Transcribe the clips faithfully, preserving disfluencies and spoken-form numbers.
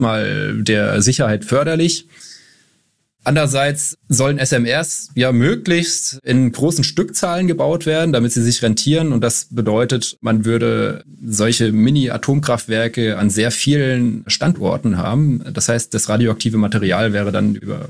mal der Sicherheit förderlich. Andererseits sollen S M Rs ja möglichst in großen Stückzahlen gebaut werden, damit sie sich rentieren. Und das bedeutet, man würde solche Mini-Atomkraftwerke an sehr vielen Standorten haben. Das heißt, das radioaktive Material wäre dann über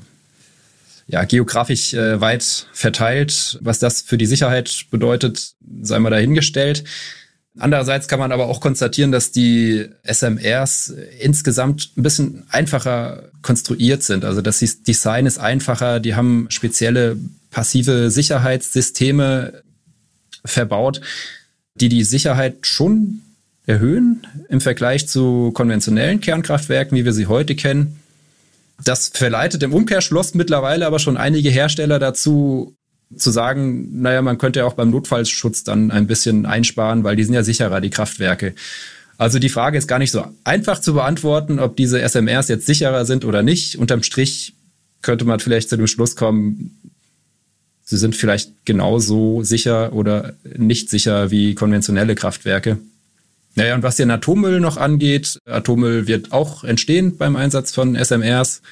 ja, geografisch äh, weit verteilt. Was das für die Sicherheit bedeutet, sei mal dahingestellt. Andererseits kann man aber auch konstatieren, dass die S M Rs insgesamt ein bisschen einfacher konstruiert sind. Also das Design ist einfacher, die haben spezielle passive Sicherheitssysteme verbaut, die die Sicherheit schon erhöhen im Vergleich zu konventionellen Kernkraftwerken, wie wir sie heute kennen. Das verleitet im Umkehrschluss mittlerweile aber schon einige Hersteller dazu, zu sagen, naja, man könnte ja auch beim Notfallschutz dann ein bisschen einsparen, weil die sind ja sicherer, die Kraftwerke. Also die Frage ist gar nicht so einfach zu beantworten, ob diese S M Rs jetzt sicherer sind oder nicht. Unterm Strich könnte man vielleicht zu dem Schluss kommen, sie sind vielleicht genauso sicher oder nicht sicher wie konventionelle Kraftwerke. Naja, und was den Atommüll noch angeht, Atommüll wird auch entstehen beim Einsatz von S M Rs.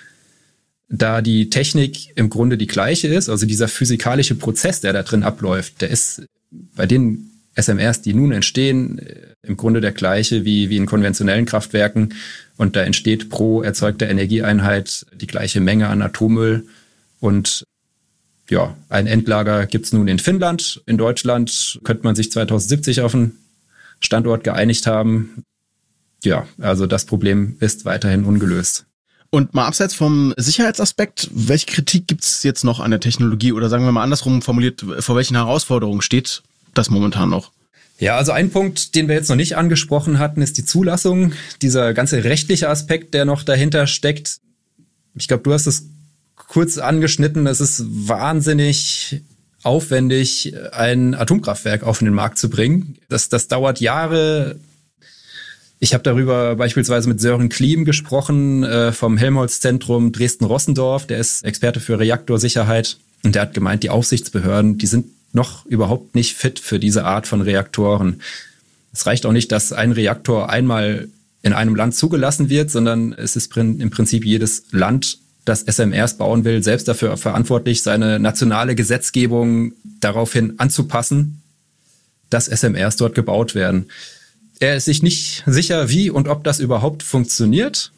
Da die Technik im Grunde die gleiche ist, also dieser physikalische Prozess, der da drin abläuft, der ist bei den S M Rs, die nun entstehen, im Grunde der gleiche wie, wie in konventionellen Kraftwerken. Und da entsteht pro erzeugter Energieeinheit die gleiche Menge an Atommüll. Und ja, ein Endlager gibt's nun in Finnland. In Deutschland könnte man sich zweitausendsiebzig auf einen Standort geeinigt haben. Ja, also das Problem ist weiterhin ungelöst. Und mal abseits vom Sicherheitsaspekt, welche Kritik gibt es jetzt noch an der Technologie oder sagen wir mal andersrum formuliert, vor welchen Herausforderungen steht das momentan noch? Ja, also ein Punkt, den wir jetzt noch nicht angesprochen hatten, ist die Zulassung. Dieser ganze rechtliche Aspekt, der noch dahinter steckt. Ich glaube, du hast es kurz angeschnitten. Es ist wahnsinnig aufwendig, ein Atomkraftwerk auf den Markt zu bringen. Das, das dauert Jahre. Ich habe darüber beispielsweise mit Sören Kliem gesprochen äh, vom Helmholtz-Zentrum Dresden-Rossendorf. Der ist Experte für Reaktorsicherheit und der hat gemeint, die Aufsichtsbehörden, die sind noch überhaupt nicht fit für diese Art von Reaktoren. Es reicht auch nicht, dass ein Reaktor einmal in einem Land zugelassen wird, sondern es ist im Prinzip jedes Land, das S M Rs bauen will, selbst dafür verantwortlich, seine nationale Gesetzgebung daraufhin anzupassen, dass S M Rs dort gebaut werden. Er ist sich nicht sicher, wie und ob das überhaupt funktioniert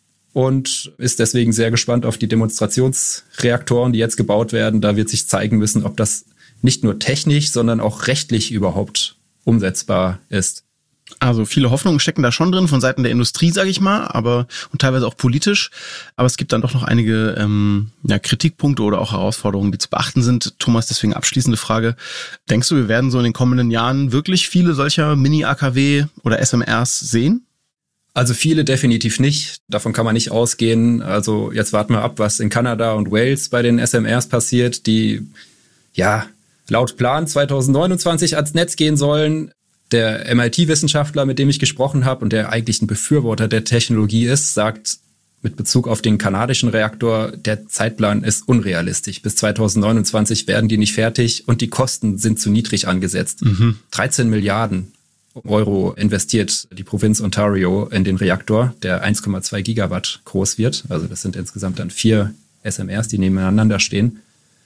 und ist deswegen sehr gespannt auf die Demonstrationsreaktoren, die jetzt gebaut werden. Da wird sich zeigen müssen, ob das nicht nur technisch, sondern auch rechtlich überhaupt umsetzbar ist. Also viele Hoffnungen stecken da schon drin von Seiten der Industrie, sage ich mal, aber und teilweise auch politisch. Aber es gibt dann doch noch einige ähm, ja, Kritikpunkte oder auch Herausforderungen, die zu beachten sind. Thomas, deswegen abschließende Frage. Denkst du, wir werden so in den kommenden Jahren wirklich viele solcher Mini-A K W oder S M Rs sehen? Also viele definitiv nicht. Davon kann man nicht ausgehen. Also jetzt warten wir ab, was in Kanada und Wales bei den S M Rs passiert, die ja laut Plan zweitausendneunundzwanzig ans Netz gehen sollen. Der M I T-Wissenschaftler, mit dem ich gesprochen habe und der eigentlich ein Befürworter der Technologie ist, sagt mit Bezug auf den kanadischen Reaktor, der Zeitplan ist unrealistisch. Bis zweitausendneunundzwanzig werden die nicht fertig und die Kosten sind zu niedrig angesetzt. Mhm. dreizehn Milliarden Euro investiert die Provinz Ontario in den Reaktor, der eins Komma zwei Gigawatt groß wird. Also das sind insgesamt dann vier S M Rs, die nebeneinander stehen.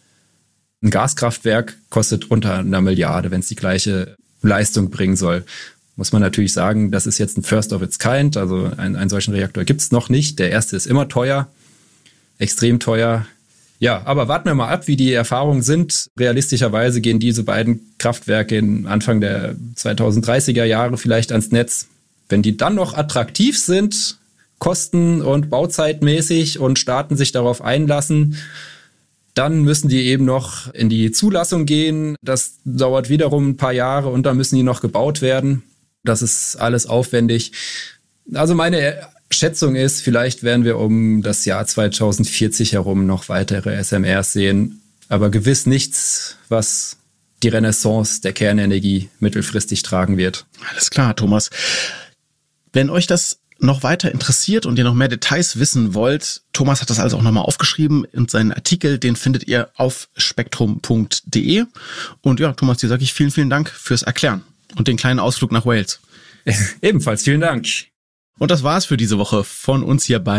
Ein Gaskraftwerk kostet unter einer Milliarde, wenn es die gleiche Leistung bringen soll. Muss man natürlich sagen, das ist jetzt ein First of its kind, also einen, einen solchen Reaktor gibt es noch nicht. Der erste ist immer teuer, extrem teuer. Ja, aber warten wir mal ab, wie die Erfahrungen sind. Realistischerweise gehen diese beiden Kraftwerke in Anfang der zweitausenddreißiger Jahre vielleicht ans Netz. Wenn die dann noch attraktiv sind, kosten- und bauzeitmäßig und Staaten sich darauf einlassen, dann müssen die eben noch in die Zulassung gehen. Das dauert wiederum ein paar Jahre und dann müssen die noch gebaut werden. Das ist alles aufwendig. Also meine Schätzung ist, vielleicht werden wir um das Jahr zweitausendvierzig herum noch weitere S M Rs sehen. Aber gewiss nichts, was die Renaissance der Kernenergie mittelfristig tragen wird. Alles klar, Thomas. Wenn euch das noch weiter interessiert und ihr noch mehr Details wissen wollt, Thomas hat das also auch nochmal aufgeschrieben und seinen Artikel, den findet ihr auf spektrum punkt de. Und ja, Thomas, dir sage ich vielen, vielen Dank fürs Erklären und den kleinen Ausflug nach Wales. Ebenfalls vielen Dank. Und das war's für diese Woche von uns hier bei